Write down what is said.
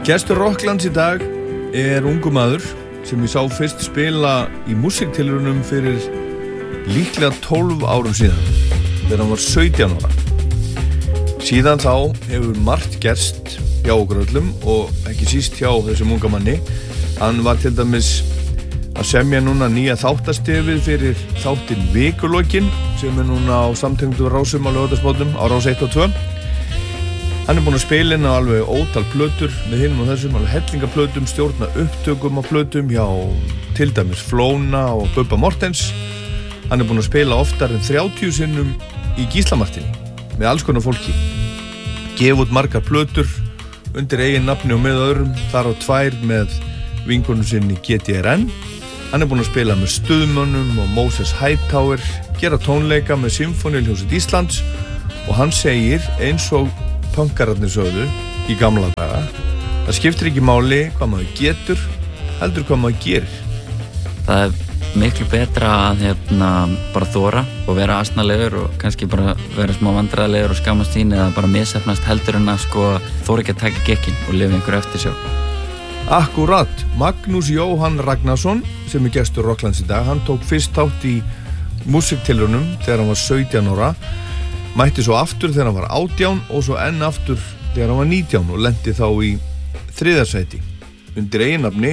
Gestur Rocklands í dag ungur maður sem ég sá fyrst spila í músíktilraunum fyrir líklega 12 árum síðan þegar hann var 17 ára. Síðan þá hefur margt gerst hjá okkur öllum og ekki síst hjá þessum unga manni. Hann var til dæmis að semja núna nýja þáttastefið fyrir þáttinn Vikulokin sem núna á samtengdu rásum á Laugardalsmótnum á rás 1 og 2. Hann búinn að spila inn á alveg ótal plötur með hinum og þessum, alveg hellingaplötum, stjórna upptökum á plötum hjá til dæmis Flóna og Bubba Mortens. Hann búinn að spila oftar en 30 sinnum í Gíslamartinni með alls konar fólki. Gefa út margar plötur undir eigin nafni og með öðrum, þar á 2 með vinkonum sinni GTRN. Hann búinn að spila með Stuðmönnum og Moses Hightower, gera tónleika með Symfóníuhljómsveit Íslands og hann segir eins og punkararnir sögðu í gamla daga, það skiptir ekki máli hvað maður getur, heldur hvað maður gerir. Það miklu betra að bara þora og vera asnalegur og kannski bara vera smá vandræðalegur og skammast sín eða bara misheppnast heldur en að þora ekki að taka gekkin og lifa einhverju eftirsjá. Akkúrat, Magnús Jóhann Ragnarsson sem gestur Rocklands í dag, hann tók fyrst þátt í músíktilraunum þegar hann var 17 ára, mætti svo aftur þegar hann var 18 og svo enn aftur þegar hann var 19 og lenti þá í 3. sæti undir eigin nafni